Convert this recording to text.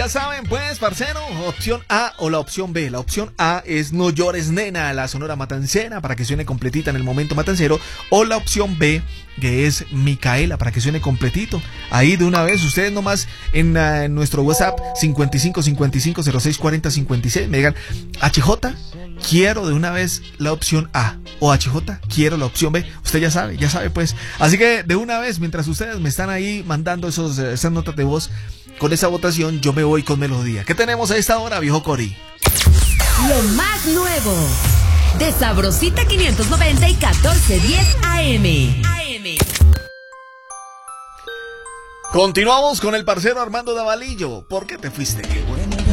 ya saben, pues, parcero, opción A o la opción B. La opción A es No Llores Nena, la Sonora Matancera, para que suene completita en el momento matancero. O la opción B, que es Micaela, para que suene completito. Ahí de una vez, ustedes nomás en nuestro WhatsApp 55 55 06 40 56 me digan, HJ, quiero de una vez la opción A, o HJ, quiero la opción B. Usted ya sabe pues. Así que de una vez, mientras ustedes me están ahí mandando esas notas de voz con esa votación, yo me voy con melodía. ¿Qué tenemos a esta hora, viejo Cori? Lo más nuevo de Sabrosita 590 y 1410 AM. Continuamos con el parcero Armando Davalillo. ¿Por qué te fuiste?